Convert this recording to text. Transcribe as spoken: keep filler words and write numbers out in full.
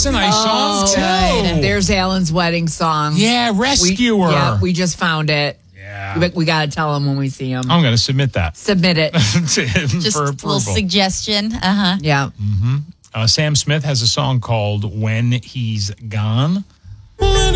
That's a nice Oh, song, too. There's Alan's wedding song. Yeah, We, Rescuer. yeah, we just found it. Yeah. We, we got to tell him when we see him. I'm going to submit that. Submit it. to him Just for a approval. little suggestion. Uh-huh. Yeah. Uh, Sam Smith has a song called When He's Gone.